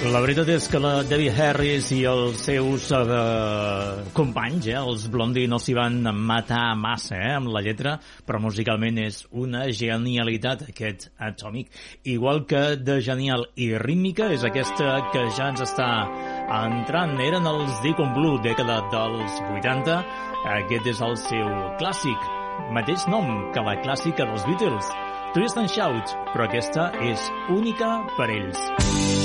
La veritat és que la Debbie Harris i els seus companys, els Blondie, no s'hi van matar massa amb la lletra, però musicalment és una genialitat aquest Atomic. Igual que de genial i rítmica és aquesta que ja ens està entrant. Eren els Deacon Blue, dècada dels 80. Aquest és el seu clàssic, mateix nom que la clàssica dels Beatles, Twist and Shout, però aquesta és única per ells.